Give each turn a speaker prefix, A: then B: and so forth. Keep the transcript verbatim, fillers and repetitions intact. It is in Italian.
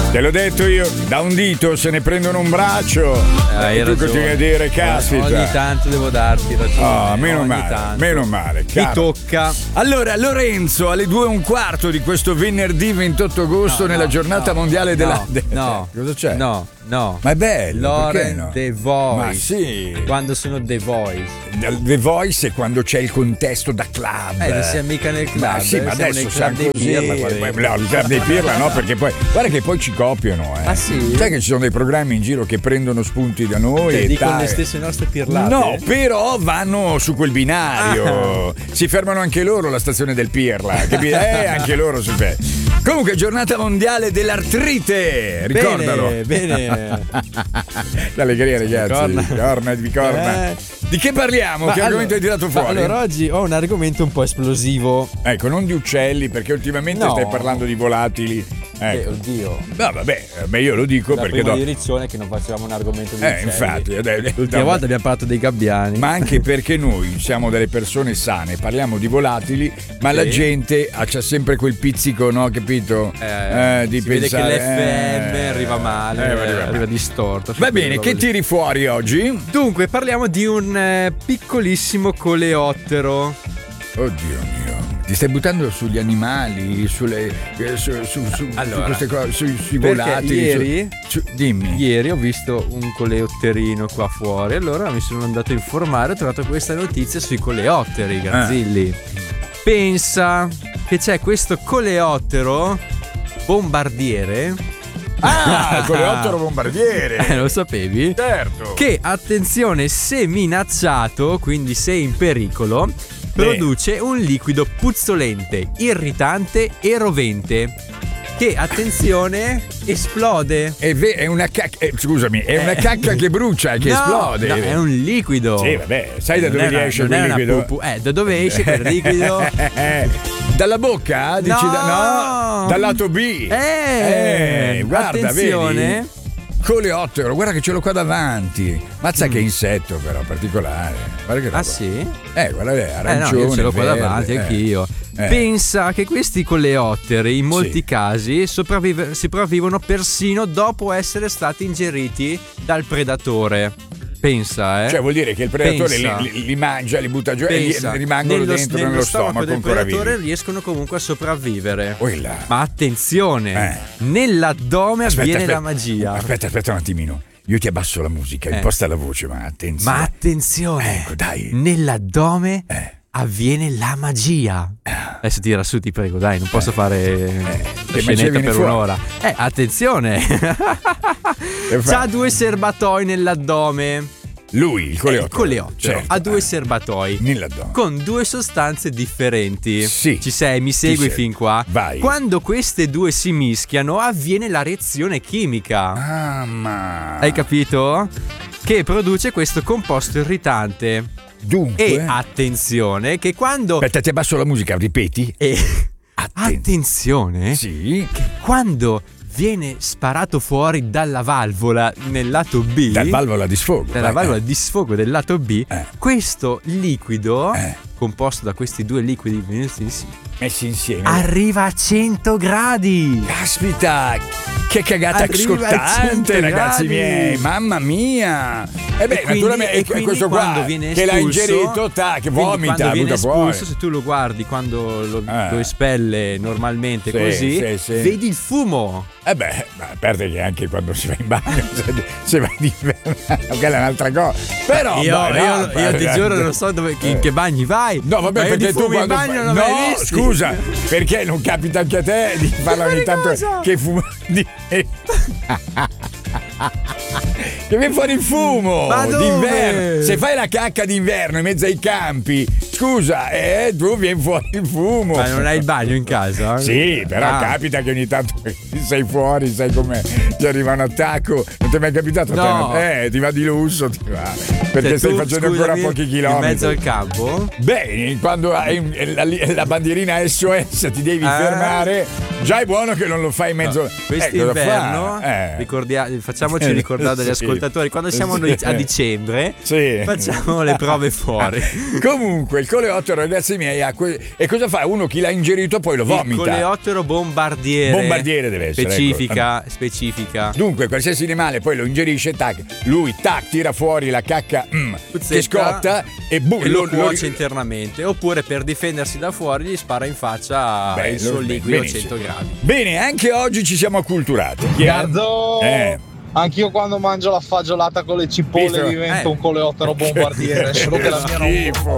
A: Te l'ho detto io, da un dito se ne prendono un braccio.
B: Eh,
A: e tu continui a dire, caspita.
B: Ogni tanto devo darti ragione.
A: Oh, meno
B: ogni
A: male,
B: tanto.
A: meno male.
B: Mi
A: caro.
B: tocca.
A: Allora, Lorenzo, alle due e un quarto di questo venerdì ventotto agosto,
B: No,
A: nella
B: no,
A: giornata
B: no,
A: mondiale della.
B: no,
A: de-
B: no,
A: cosa c'è?
B: No, no.
A: Ma è bello. perché
B: Lauren
A: no?
B: The Voice.
A: Ma sì.
B: Quando sono The Voice.
A: The Voice è quando c'è il contesto da club.
B: Eh, non siamo mica nel club.
A: Ma sì,
B: eh,
A: ma
B: siamo
A: adesso
B: nel
A: siamo
B: club
A: così.
B: dei Pirla. qua dentro.
A: No, il club dei Pirla no, perché poi guarda che poi ci copiano, eh.
B: Ah, sì?
A: Sai che ci sono dei programmi in giro che prendono spunti da noi
B: Che
A: e
B: dicono
A: tai.
B: le stesse nostre pirlate.
A: No, però vanno su quel binario.
B: Ah.
A: Si fermano anche loro alla stazione del Pirla, capito? Eh, anche loro si fermano. Comunque, giornata mondiale dell'artrite. Ricordalo.
B: Bene, bene.
A: L'allegria, ragazzi.
B: Corna.
A: Corna di corna.
B: Eh.
A: Di che parliamo?
B: Ma
A: che argomento
B: allora-
A: hai tirato
B: ma
A: fuori?
B: Allora, oggi ho un argomento un po' esplosivo.
A: Ecco, non di uccelli, perché ultimamente
B: No.
A: stai parlando di volatili.
B: Eh,
A: Ecco.
B: oddio.
A: No, vabbè, beh, io lo dico
B: La
A: perché
B: prima
A: do...
B: direzione è che non facevamo un argomento di
A: Eh,
B: uccelli.
A: infatti, eh,
B: L'ultima
A: no,
B: volta abbiamo parlato dei gabbiani.
A: ma anche perché noi siamo delle persone sane, parliamo di volatili, ma la
B: Sì.
A: gente ha c'ha sempre quel pizzico, no, capito?
B: Eh,
A: di
B: si vede che
A: pensare,
B: l'F M
A: eh,
B: arriva male,
A: eh,
B: arriva,
A: arriva male.
B: distorto.
A: Va bene, che tiri fuori oggi?
B: Dunque, parliamo di un eh, piccolissimo coleottero.
A: Oddio mio, ti stai buttando sugli animali, sulle, eh, su, su, su,
B: Allora,
A: su queste cose, sui, sui
B: perché
A: volatili.
B: ieri-
A: su- su- dimmi.
B: Ieri ho visto un coleotterino qua fuori, allora mi sono andato a informare, ho trovato questa notizia sui coleotteri, Garzilli. Pensa che c'è questo coleottero bombardiere.
A: Ah, il coleottero bombardiere.
B: Eh, lo sapevi?
A: Certo.
B: Che, attenzione, se minacciato, quindi se in pericolo, produce un liquido puzzolente, irritante e rovente. Che, attenzione, esplode.
A: È, ve- è una cacca, eh, scusami, è una
B: Eh.
A: cacca che brucia, che
B: No,
A: esplode.
B: no, è un liquido.
A: Sì, vabbè, sai da
B: Non
A: dove
B: è una-
A: esce
B: non
A: quel
B: è una
A: liquido?
B: pupu- Eh, da dove esce quel liquido?
A: Dalla bocca? Dici
B: No.
A: da- no, dal lato B.
B: Eh,
A: Eh, guarda,
B: attenzione.
A: vedi? Coleottero, guarda che ce l'ho qua davanti. Mazza
B: Mm.
A: che insetto però, particolare. Guarda che roba.
B: Ah sì?
A: Eh, guarda, è
B: Eh no,
A: arancione,
B: io ce l'ho qua
A: verde,
B: davanti
A: eh.
B: anch'io.
A: Eh.
B: Pensa che questi coleotteri in molti
A: Sì.
B: casi sopravvive- sopravvivono persino dopo essere stati ingeriti dal predatore. Pensa, eh.
A: Cioè vuol dire che il predatore
B: Pensa.
A: li, li- li mangia, li butta giù e
B: Pensa,
A: li rimangono
B: nello,
A: dentro
B: nello
A: nello
B: stomaco
A: stomaco
B: del
A: ancora
B: predatore
A: vivi.
B: riescono comunque a sopravvivere.
A: Quella.
B: Ma attenzione,
A: Eh.
B: nell'addome
A: Aspetta,
B: avviene
A: aspetta.
B: la magia.
A: Aspetta, aspetta un attimino. Io ti abbasso la musica,
B: Eh.
A: imposta la voce, ma attenzione.
B: Ma attenzione,
A: Ecco, dai.
B: nell'addome
A: Eh.
B: avviene la magia. Adesso tira su, ti prego, dai, non posso fare
A: che
B: la
A: magia
B: scenetta
A: viene
B: per
A: fuori?
B: un'ora. Eh, attenzione.
A: E fa-
B: C'ha due serbatoi nell'addome.
A: Lui, il coleottero.
B: Il coleottero
A: Certo.
B: ha due
A: Eh.
B: serbatoi
A: Nell'addome.
B: con due sostanze differenti.
A: Sì.
B: Ci sei, mi segui
A: Ti
B: fin
A: seguo.
B: qua?
A: Vai.
B: Quando queste due si mischiano avviene la reazione chimica.
A: Ah, ma...
B: Hai capito? Che produce questo composto irritante.
A: Dunque...
B: E attenzione che quando
A: Aspetta, ti abbasso la musica, ripeti.
B: e
A: Atten-
B: attenzione
A: Sì.
B: che quando viene sparato fuori dalla valvola nel lato B,
A: Dal valvola di sfogo.
B: dalla
A: vai,
B: valvola
A: eh.
B: di sfogo del lato B,
A: Eh.
B: questo liquido
A: Eh.
B: composto da questi due liquidi messi insieme
A: Messi insieme.
B: arriva a cento gradi.
A: Caspita, che cagata
B: Arriva ai
A: scottante,
B: cento
A: ragazzi
B: gradi.
A: miei. Mamma mia. E beh,
B: E quindi-
A: naturalmente
B: e
A: è
B: quindi
A: questo
B: quando
A: qua
B: viene
A: che l'ha
B: espulso-
A: ingerito, ta, che
B: Quindi
A: vomita,
B: quando viene
A: butta fuori.
B: espulso, se tu lo guardi quando lo,
A: Eh.
B: lo espelle normalmente
A: Sì,
B: così,
A: sì, sì.
B: vedi il fumo.
A: Eh beh, ma a parte che anche quando si va in bagno, se, se vai in inverno, quella è un'altra cosa. Però
B: io,
A: boh,
B: io-
A: no,
B: io ti
A: eh,
B: giuro, non so dove, in che bagni vai.
A: No, vabbè,
B: Ma io
A: perché
B: di
A: tu
B: fumi in
A: quando
B: bagno
A: fai-
B: non
A: no,
B: l'hai mai visti.
A: scusa, perché non capita anche a te di farla ogni
B: di
A: tanto
B: cosa?
A: che fuma di... che viene fuori il fumo
B: Ma dove?
A: d'inverno. Se fai la cacca d'inverno in mezzo ai campi, scusa, eh, tu viene fuori il fumo.
B: Ma non hai il bagno in casa?
A: Sì, però
B: Ah.
A: capita che ogni tanto sei fuori, sai com'è, ti arriva un attacco. Non ti è mai capitato?
B: No.
A: Eh, ti va di lusso, ti va. Perché
B: Cioè,
A: stai
B: tu,
A: facendo ancora
B: scusami,
A: pochi
B: in
A: chilometri.
B: mezzo al campo?
A: Beh, quando hai la, la bandierina S O S ti devi
B: Eh?
A: fermare, già è buono che non lo fai in mezzo.
B: Quest'inverno,
A: Eh, cosa fa? Eh.
B: ricordia- facciamo facciamoci ricordare agli
A: Sì.
B: ascoltatori, quando siamo noi a dicembre,
A: Sì.
B: facciamo le prove fuori.
A: Comunque il coleottero, ragazzi miei, ha que- e cosa fa? Uno chi l'ha ingerito poi lo
B: Il
A: vomita.
B: coleottero bombardiere.
A: Bombardiere deve essere,
B: Specifica,
A: ecco.
B: specifica.
A: Dunque, qualsiasi animale poi lo ingerisce, tac, lui tac, tira fuori la cacca mm, che
B: Puzzetta,
A: scotta e boom,
B: e lo,
A: lo, lo-
B: cuoce internamente. Oppure per difendersi da fuori gli spara in faccia
A: Bello,
B: il suo
A: bene,
B: liquido a
A: benissimo.
B: cento gradi.
A: Bene, anche oggi ci siamo acculturati. Chi è?
C: Gazzo!
A: Eh.
C: Anch'io quando mangio la fagiolata con le cipolle
A: Visto?
C: divento
B: Eh.
C: un coleottero bombardiere, solo che la mia non
A: Schifo.